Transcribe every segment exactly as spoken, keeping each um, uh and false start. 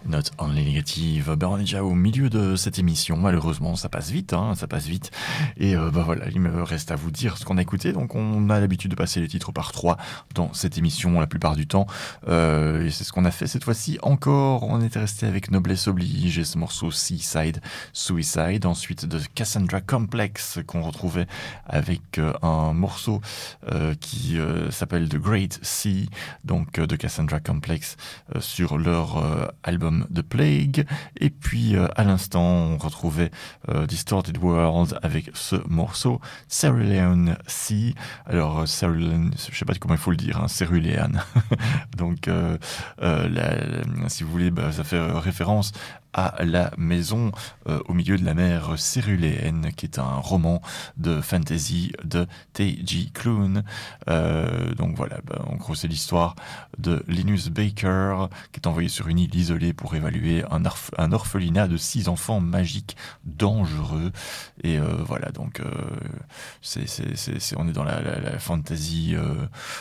Not Only Negative. Ben, on est déjà au milieu de cette émission, malheureusement, ça passe vite, hein, ça passe vite. Et euh, ben voilà, il me reste à vous dire ce qu'on a écouté. Donc on a l'habitude de passer les titres par trois dans cette émission la plupart du temps. Euh, et c'est ce qu'on a fait cette fois-ci encore. On était resté avec Noblesse Oblige et ce morceau Seaside Suicide. Ensuite de Cassandra Complex qu'on retrouvait avec euh, un morceau euh, qui euh, s'appelle The Great Sea, donc euh, de Cassandra Complex euh, sur leur euh, album The Plague. Et puis euh, à l'instant on retrouvait euh, Distorted World avec ce morceau Cerulean Sea. Alors euh, Cerulean, je sais pas comment il faut le dire, hein, Cerulean. Donc euh, euh, la, la, si vous voulez, bah, ça fait référence à la maison euh, au milieu de la mer céruléenne, qui est un roman de fantasy de T J Klune. Euh, donc voilà, bah, en gros c'est l'histoire de Linus Baker, qui est envoyé sur une île isolée pour évaluer un, orph- un orphelinat de six enfants magiques dangereux. Et euh, voilà, donc euh, c'est, c'est, c'est, c'est, on est dans la, la, la fantasy euh,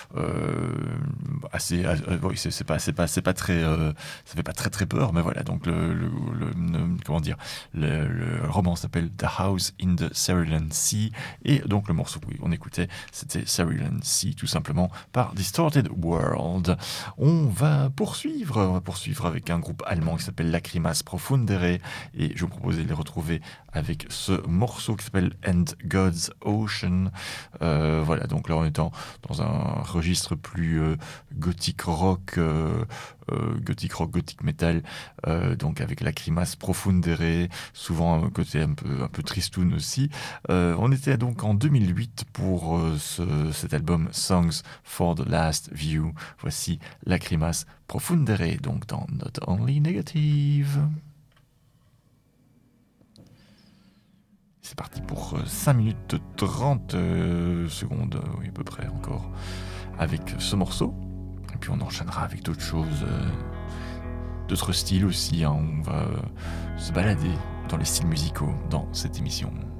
euh, assez... Euh, oui, c'est, c'est pas, c'est pas, c'est pas très... Euh, ça fait pas très très peur, mais voilà, donc le, le Le, le, comment dire, le, le roman s'appelle The House in the Cerulean Sea, et donc le morceau que on écoutait c'était Cerulean Sea, tout simplement, par Distorted World. On va poursuivre, on va poursuivre avec un groupe allemand qui s'appelle Lacrimas Profundere, et je vous propose de les retrouver avec ce morceau qui s'appelle And God's Ocean. Euh, voilà, donc là on est dans, dans un registre plus euh, gothique rock, euh, euh, gothique rock, gothique metal, euh, donc avec Lacrimas Profundere, souvent un côté un peu, un peu tristoun aussi. Euh, on était donc en deux mille huit pour euh, ce, cet album Songs for the Last View. Voici Lacrimas Profundere, donc dans Not Only Negative. C'est parti pour cinq minutes trente euh, secondes, oui à peu près encore, avec ce morceau. Et puis on enchaînera avec d'autres choses, euh, d'autres styles aussi, hein. On va euh, se balader dans les styles musicaux dans cette émission.